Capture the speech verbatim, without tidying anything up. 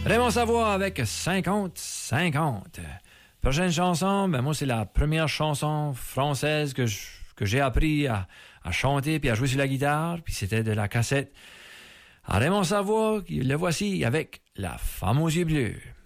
Raymond Savoie avec cinquante cinquante. Prochaine chanson, ben moi c'est la première chanson française que je, que j'ai appris à, à chanter puis à jouer sur la guitare, puis c'était de la cassette à Raymond Savoie, le voici avec La Femme aux yeux bleus.